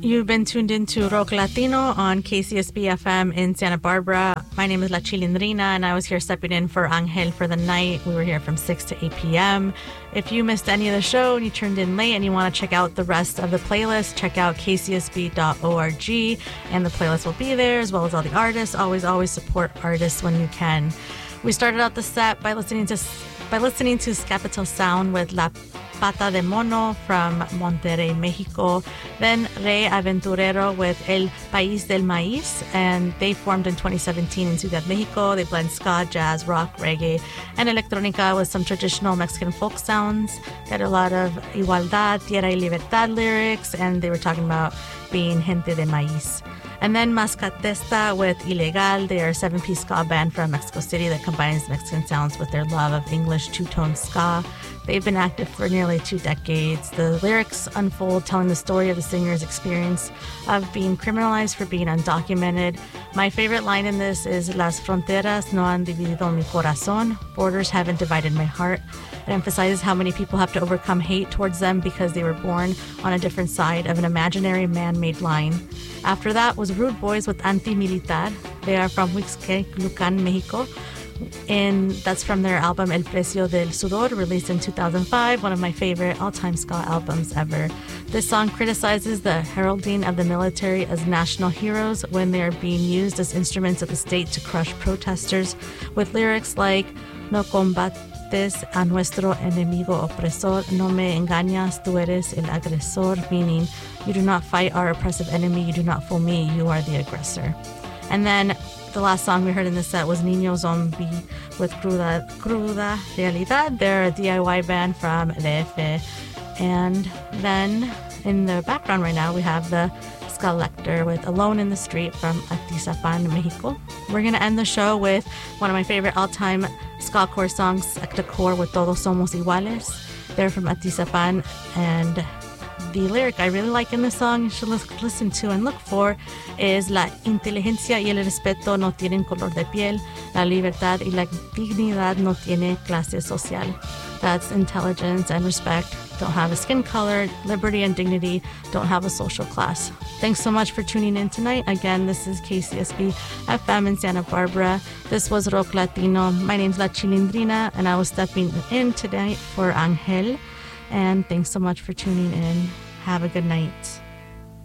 You've been tuned into Rock Latino on KCSB FM in Santa Barbara. My name is La Chilindrina, and I was here stepping in for Angel for the night. We were here from 6 to 8 p.m. If you missed any of the show and you turned in late and you want to check out the rest of the playlist, check out kcsb.org, and the playlist will be there, as well as all the artists. Always support artists when you can. We started out the set by listening to Scapital Sound with La Pata de Mono from Monterrey, Mexico. Then Rey Aventurero with El País del Maíz, and they formed in 2017 in Ciudad Mexico. They blend ska, jazz, rock, reggae, and electronica with some traditional Mexican folk sounds. They had a lot of Igualdad, Tierra y Libertad lyrics, and they were talking about being gente de maíz. And then Mascatesta with Ilegal. They are a 7-piece ska band from Mexico City that combines Mexican sounds with their love of English two-tone ska. They've been active for nearly 2 decades. The lyrics unfold telling the story of the singer's experience of being criminalized for being undocumented. My favorite line in this is Las fronteras no han dividido mi corazón. Borders haven't divided my heart. It emphasizes how many people have to overcome hate towards them because they were born on a different side of an imaginary man-made line. After that was Rude Boys with Anti-Militar. They are from Huixquilucan, Mexico. And that's from their album El Precio del Sudor, released in 2005, one of my favorite all-time ska albums ever. This song criticizes the heralding of the military as national heroes when they are being used as instruments of the state to crush protesters, with lyrics like No combates a nuestro enemigo opresor, no me engañas, tú eres el agresor, meaning you do not fight our oppressive enemy, you do not fool me, you are the aggressor. And then the last song we heard in this set was Niño Zombie with Cruda Realidad. They're a DIY band from DF. And then in the background right now, we have the Ska Lector with Alone in the Street from Atizapan, Mexico. We're going to end the show with one of my favorite all-time ska core songs, Secta Core with Todos Somos Iguales. They're from Atizapan, and the lyric I really like in the song you should listen to and look for is La inteligencia y el respeto no tienen color de piel, la libertad y la dignidad no tiene clase social. That's intelligence and respect don't have a skin color, liberty and dignity don't have a social class. Thanks so much for tuning in tonight. Again, this is KCSB FM in Santa Barbara. This was Rock Latino. My name's La Chilindrina, and I was stepping in tonight for Angel. And thanks so much for tuning in. Have a good night.